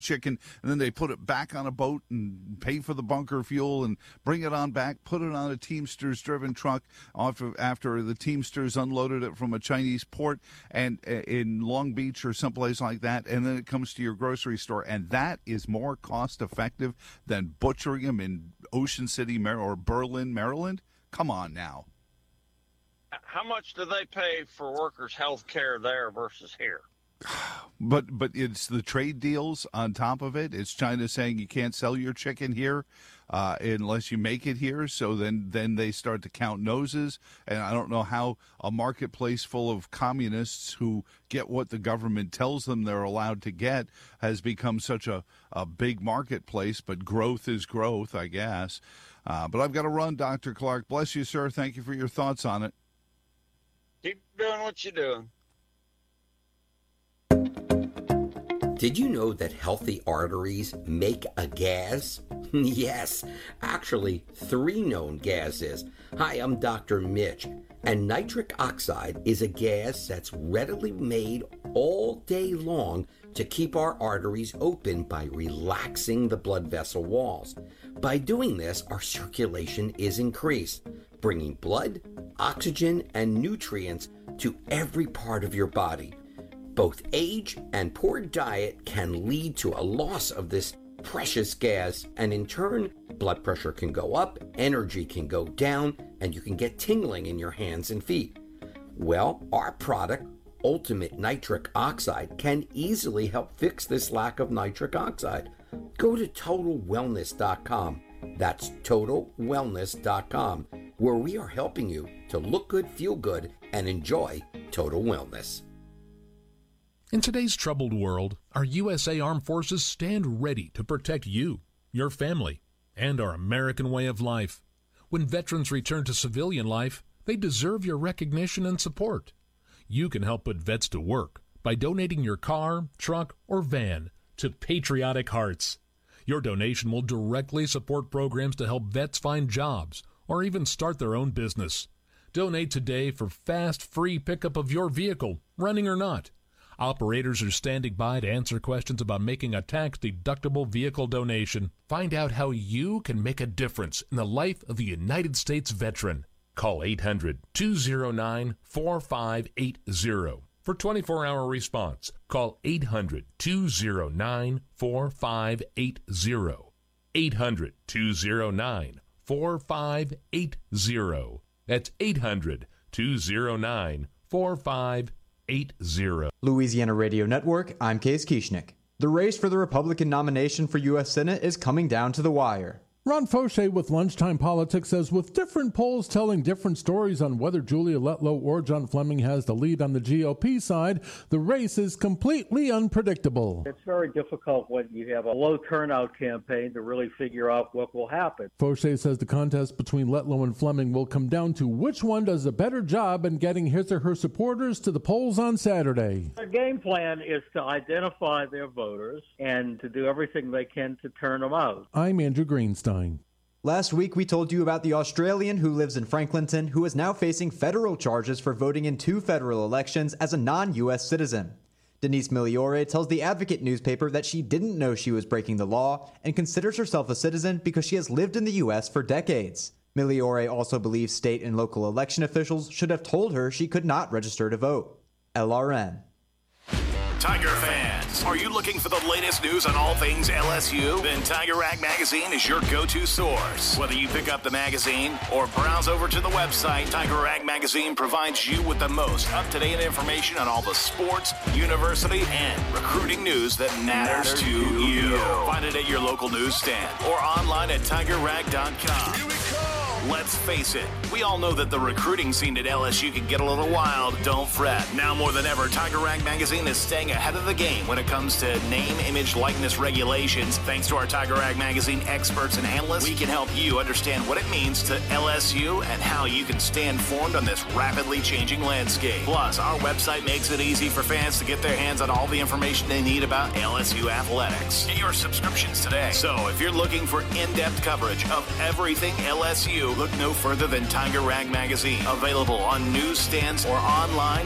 chicken, and then they put it back on a boat and pay for the bunker fuel and bring it on back, put it on a Teamsters-driven truck after the Teamsters unloaded it from a Chinese port and in Long Beach or someplace like that, and then it comes to your grocery store, and that is more cost-effective than butchering them in Ocean City or Berlin, Maryland? Come on now. How much do they pay for workers' health care there versus here? But it's the trade deals on top of it. It's China saying you can't sell your chicken here unless you make it here. So then they start to count noses. And I don't know how a marketplace full of communists who get what the government tells them they're allowed to get has become such a big marketplace. But growth is growth, I guess. But I've got to run, Dr. Clark. Bless you, sir. Thank you for your thoughts on it. Keep doing what you're doing. Did you know that healthy arteries make a gas? Yes, actually 3 known gases. Hi, I'm Dr. Mitch, and nitric oxide is a gas that's readily made all day long to keep our arteries open by relaxing the blood vessel walls. By doing this, our circulation is increased, bringing blood, oxygen, and nutrients to every part of your body. Both age and poor diet can lead to a loss of this precious gas, and in turn, blood pressure can go up, energy can go down, and you can get tingling in your hands and feet. Well, our product, Ultimate Nitric Oxide, can easily help fix this lack of nitric oxide. Go to TotalWellness.com. That's TotalWellness.com, where we are helping you to look good, feel good, and enjoy total wellness. In today's troubled world, our USA Armed Forces stand ready to protect you, your family, and our American way of life. When veterans return to civilian life, they deserve your recognition and support. You can help put vets to work by donating your car, truck, or van to Patriotic Hearts. Your donation will directly support programs to help vets find jobs or even start their own business. Donate today for fast, free pickup of your vehicle, running or not. Operators are standing by to answer questions about making a tax-deductible vehicle donation. Find out how you can make a difference in the life of a United States veteran. Call 800-209-4580 for 24-hour response. Call 800-209-4580. 800-209-4580. That's 800-209-4580. Louisiana Radio Network, I'm Case Kieschnick. The race for the Republican nomination for U.S. Senate is coming down to the wire. Ron Fauché with Lunchtime Politics says with different polls telling different stories on whether Julia Letlow or John Fleming has the lead on the GOP side, the race is completely unpredictable. It's very difficult when you have a low turnout campaign to really figure out what will happen. Fauché says the contest between Letlow and Fleming will come down to which one does a better job in getting his or her supporters to the polls on Saturday. Their game plan is to identify their voters and to do everything they can to turn them out. I'm Andrew Greenstein. Last week, we told you about the Australian who lives in Franklinton who is now facing federal charges for voting in 2 federal elections as a non-U.S. citizen. Denise Migliore tells the Advocate newspaper that she didn't know she was breaking the law and considers herself a citizen because she has lived in the U.S. for decades. Migliore also believes state and local election officials should have told her she could not register to vote. LRN. Tiger fans, are you looking for the latest news on all things LSU? Then Tiger Rag Magazine is your go-to source. Whether you pick up the magazine or browse over to the website, Tiger Rag Magazine provides you with the most up-to-date information on all the sports, university, and recruiting news that matters to you. Find it at your local newsstand or online at tigerrag.com. Here we go. Let's face it, we all know that the recruiting scene at LSU can get a little wild. Don't fret. Now more than ever, Tiger Rag Magazine is staying ahead of the game when it comes to name, image, likeness regulations. Thanks to our Tiger Rag Magazine experts and analysts, we can help you understand what it means to LSU and how you can stay informed on this rapidly changing landscape. Plus, our website makes it easy for fans to get their hands on all the information they need about LSU athletics. Get your subscriptions today. So if you're looking for in-depth coverage of everything LSU, look no further than Tiger Rag Magazine. Available on newsstands or online